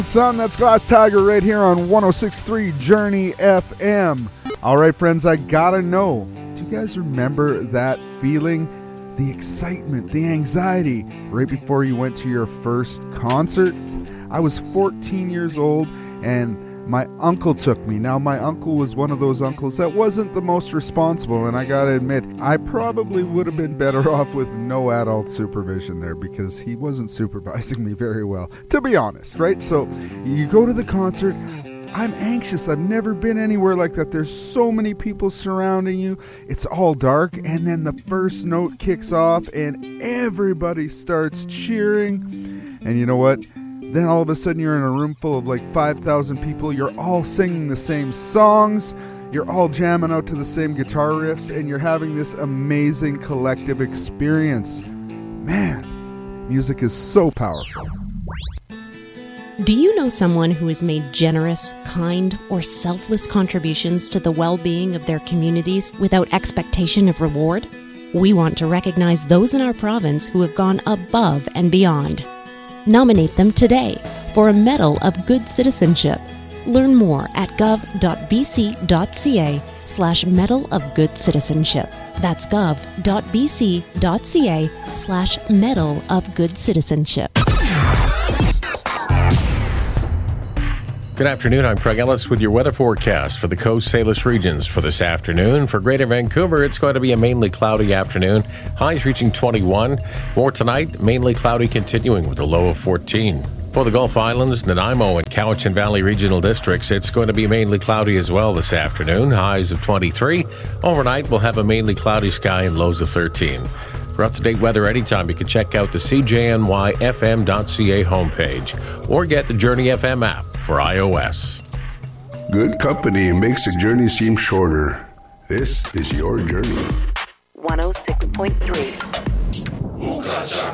Son, that's Glass Tiger right here on 106.3 Journey FM. All right, friends, I gotta know, do you guys remember that feeling? The excitement, the anxiety, right before you went to your first concert? I was 14 years old, and my uncle took me. Now, my uncle was one of those uncles that wasn't the most responsible, and I gotta admit, I probably would have been better off with no adult supervision there because he wasn't supervising me very well, to be honest, right? So, you go to the concert. I'm anxious. I've never been anywhere like that. There's so many people surrounding you. It's all dark, and then the first note kicks off, and everybody starts cheering. And you know what? Then all of a sudden you're in a room full of like 5,000 people. You're all singing the same songs. You're all jamming out to the same guitar riffs, and you're having this amazing collective experience. Man, music is so powerful. Do you know someone who has made generous, kind, or selfless contributions to the well-being of their communities without expectation of reward? We want to recognize those in our province who have gone above and beyond. Nominate them today for a Medal of Good Citizenship. Learn more at gov.bc.ca/Medal of Good Citizenship. That's gov.bc.ca/Medal of Good Citizenship. Good afternoon, I'm Craig Ellis with your weather forecast for the Coast Salish regions for this afternoon. For Greater Vancouver, it's going to be a mainly cloudy afternoon, highs reaching 21. More tonight, mainly cloudy continuing with a low of 14. For the Gulf Islands, Nanaimo and Cowichan Valley regional districts, it's going to be mainly cloudy as well this afternoon, highs of 23. Overnight, we'll have a mainly cloudy sky and lows of 13. For up-to-date weather anytime, you can check out the CJNYFM.ca homepage or get the Journey FM app for iOS. Good company makes the journey seem shorter. This is your journey. 106.3.